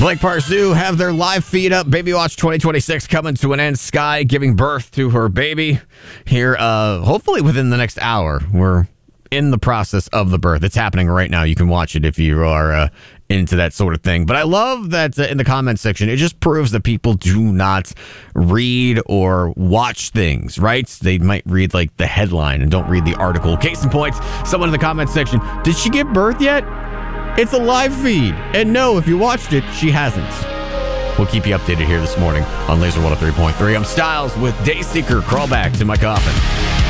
Blake Parzu have their live feed up. Baby Watch 2026 coming to an end. Sky giving birth to her baby here, hopefully within the next hour. We're in the process of the birth. It's happening right now. You can watch it if you are into that sort of thing. But I love that in the comment section, it just proves that people do not read or watch things, right? They might read like the headline and don't read the article. Case in point, someone in the comment section, did she give birth yet? It's a live feed. And no, if you watched it, she hasn't. We'll keep you updated here this morning on Laser 103.3. I'm Styles with Dayseeker. Crawl back to my coffin.